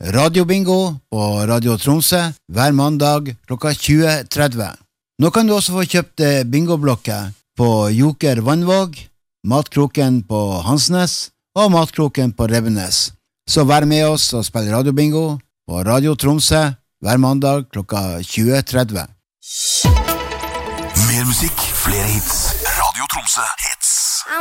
Radio Bingo på Radio Tromsø hver mandag klokka 20:30. Nå kan du også få kjøpt bingoblokker på Joker Vannvåg, Matkroken på Hansnes og Matkroken på Revenes. Så vær med oss og spill Radio Bingo på Radio Tromsø hver mandag klokka 20:30. Mer musikk, flere hits. Radio Tromsø heter